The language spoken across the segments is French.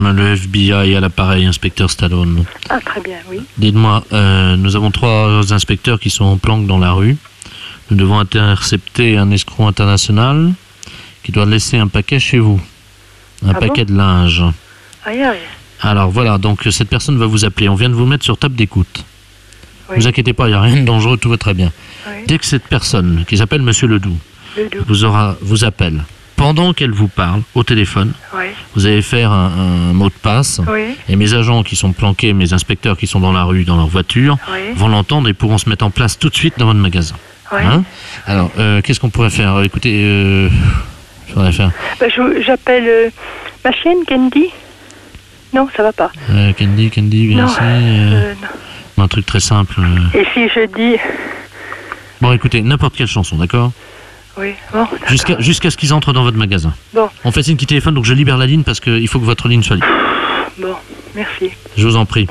Le FBI à l'appareil, inspecteur Stallone. Ah, très bien, oui. Dites-moi, nous avons 3 inspecteurs qui sont en planque dans la rue. Nous devons intercepter un escroc international qui doit laisser un paquet chez vous. Un paquet de linge. Aïe, aïe. Alors voilà, donc cette personne va vous appeler. On vient de vous mettre sur table d'écoute. Ne vous inquiétez pas, il n'y a rien de dangereux, tout va très bien. Oui. Dès que cette personne, qui s'appelle Monsieur Ledoux, vous appelle, pendant qu'elle vous parle au téléphone, vous allez faire un mot de passe, et mes agents qui sont planqués, mes inspecteurs qui sont dans la rue, dans leur voiture, vont l'entendre et pourront se mettre en place tout de suite dans votre magasin. Hein? Alors, qu'est-ce qu'on pourrait faire? Écoutez, je voudrais faire... j'appelle ma chienne, Candy. Non, ça va pas. Candy, viens ici. Un truc très simple. Et si je dis... Bon, écoutez, n'importe quelle chanson, d'accord? Oui, bon. Jusqu'à ce qu'ils entrent dans votre magasin. Bon. On fait signe qui téléphone, donc je libère la ligne parce qu'il faut que votre ligne soit libre. Bon, merci. Je vous en prie.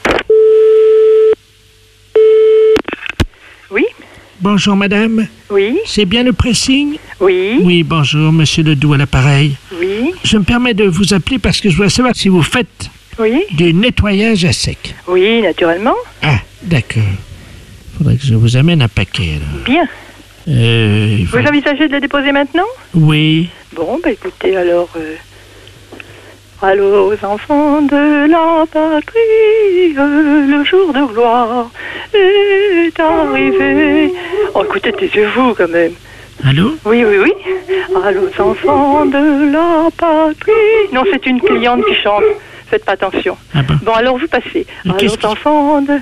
Oui? Bonjour madame. Oui? C'est bien le pressing? Oui. Oui, bonjour, monsieur Ledoux à l'appareil. Oui. Je me permets de vous appeler parce que je voudrais savoir si vous faites du nettoyage à sec. Oui, naturellement. Ah, d'accord. Faudrait que je vous amène un paquet, alors. Bien. Vous envisagez de le déposer maintenant? Oui. Bon, écoutez, alors... Allô aux enfants de la patrie, le jour de gloire est arrivé. Oh, écoutez, taisez-vous quand même. Allô? Oui. Allô aux enfants de la patrie. Non, c'est une cliente qui chante. Faites pas attention. Ah bon? Bon, alors vous passez. Allô aux enfants de...